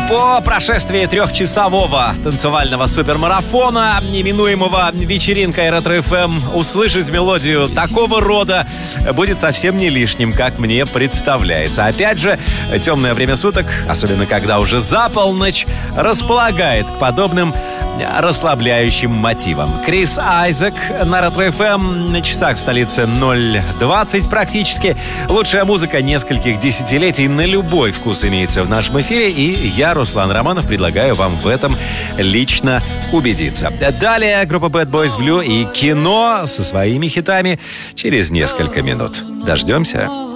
По прошествии трехчасового танцевального супермарафона, неминуемого вечеринкой Ретро-ФМ, услышать мелодию такого рода будет совсем не лишним, как мне представляется. Опять же, темное время суток, особенно когда уже за полночь, располагает к подобным расслабляющим мотивам. Крис Айзек на Ретро-ФМ, на часах в столице 0:20 практически. Лучшая музыка нескольких десятилетий на любой вкус имеется в нашем эфире, и я, Руслан Романов, предлагаю вам в этом лично убедиться. Далее группа Bad Boys Blue и Кино со своими хитами через несколько минут. Дождемся?